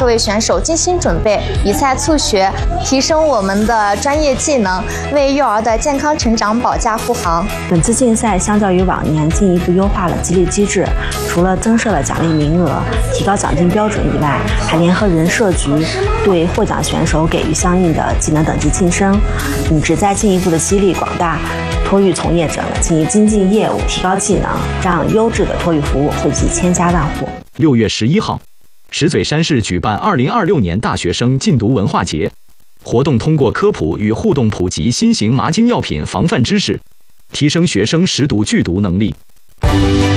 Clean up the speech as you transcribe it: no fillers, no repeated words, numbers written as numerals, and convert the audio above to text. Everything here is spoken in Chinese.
各位选手精心准备，比赛促学，提升我们的专业技能，为幼儿的健康成长保驾护航。 本次竞赛相较于往年进一步优化了激励机制，除了增设了奖励名额、提高奖金标准以外，还联合人社局对获奖选手给予相应的技能等级晋升，旨在进一步的激励广大托育从业者进行精进业务、提高技能，让优质的托育服务惠及千家万户。 6月11号，石嘴山市举办2026年大学生禁毒文化节活动，通过科普与互动普及新型麻精药品防范知识，提升学生识毒拒毒能力。